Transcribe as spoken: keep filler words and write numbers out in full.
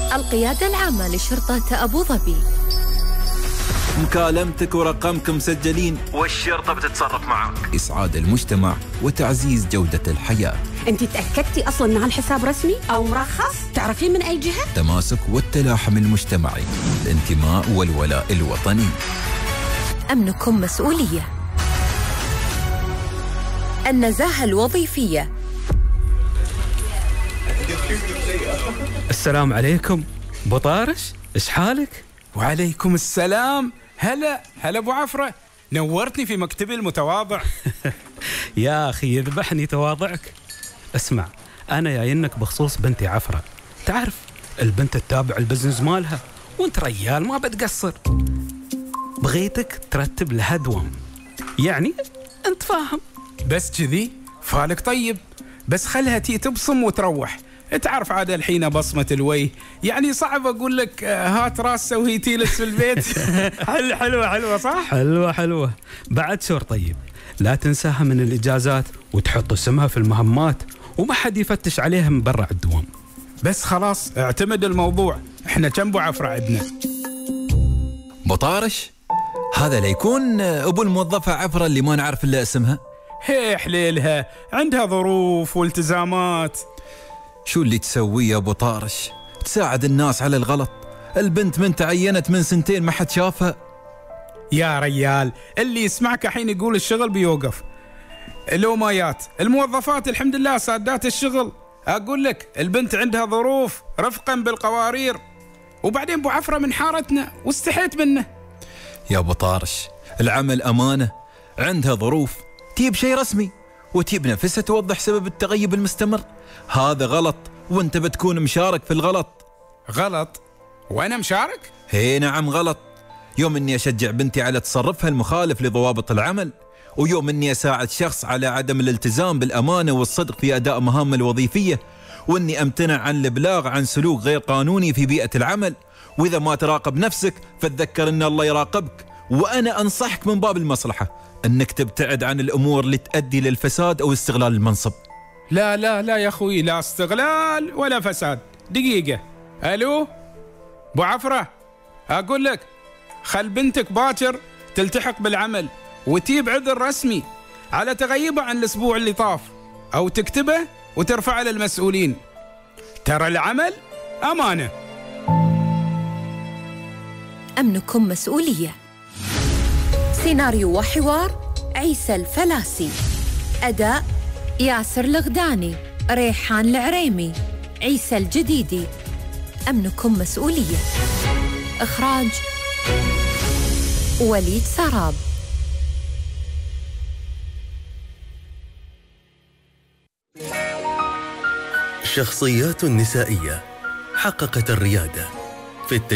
القيادة العامة لشرطة أبو ظبي. مكالمتك ورقمك مسجلين والشرطة بتتصرف معك. إسعاد المجتمع وتعزيز جودة الحياة. أنت تأكدتي أصلاً أن هالحساب رسمي أو مرخص؟ تعرفين من أي جهة؟ تماسك والتلاحم المجتمعي، الانتماء والولاء الوطني. أمنكم مسؤولية. النزاهة الوظيفية. السلام عليكم ابو طارش، ايش حالك؟ وعليكم السلام. هلا هلا ابو عفرة، نورتني في مكتبي المتواضع. يا اخي يذبحني تواضعك. اسمع، انا جاينك بخصوص بنتي عفرة. تعرف البنت تتابع البزنس مالها وانت ريال ما بتقصر. بغيتك ترتب لها دوام، يعني انت فاهم. بس كذي فالك طيب، بس خلها تي تبصم وتروح. تعرف عاد الحين بصمة الوجه، يعني صعب أقول لك هات راسه وهي تيلس في البيت. حلوة حلوة حلوة صح؟ حلوة حلوة. بعد شور طيب، لا تنساها من الإجازات وتحط اسمها في المهمات وما حد يفتش عليها من برا الدوام. بس خلاص اعتمد الموضوع، احنا كم ابو عفرة عندنا؟ بطارش هذا ليكون ابو الموظفة عفرة اللي ما نعرف الا اسمها. هي حليلها عندها ظروف والتزامات. شو اللي تسويه يا ابو طارش؟ تساعد الناس على الغلط. البنت من تعينت من سنتين ما حد شافها. يا ريال اللي يسمعك الحين يقول الشغل بيوقف. لو مايات الموظفات الحمد لله سادات الشغل. اقول لك البنت عندها ظروف رفقا بالقوارير، وبعدين ابو عفرة من حارتنا واستحيت منه. يا ابو طارش العمل امانه، عندها ظروف تجيب شيء رسمي وتجيب نفسها توضح سبب التغيب المستمر. هذا غلط وانت بتكون مشارك في الغلط. غلط؟ وانا مشارك؟ هي نعم غلط. يوم اني اشجع بنتي على تصرفها المخالف لضوابط العمل، ويوم اني اساعد شخص على عدم الالتزام بالامانه والصدق في اداء مهامه الوظيفيه، واني امتنع عن الابلاغ عن سلوك غير قانوني في بيئه العمل. واذا ما تراقب نفسك فتذكر ان الله يراقبك. وانا انصحك من باب المصلحه انك تبتعد عن الامور اللي تؤدي للفساد او استغلال المنصب. لا لا لا يا اخوي، لا استغلال ولا فساد. دقيقه، الو ابو عفرة، اقول لك خل بنتك باكر تلتحق بالعمل وتجيب عذر رسمي على تغيبها عن الاسبوع اللي طاف، او تكتبه وترفعه للمسؤولين. ترى العمل امانه. أمنكم مسؤولية. سيناريو وحوار عيسى الفلاسي. أداء ياسر الغداني، ريحان العريمي، عيسى الجديدي. أمنكم مسؤولية. إخراج وليد سراب. شخصيات نسائية حققت الريادة في التلفزيون.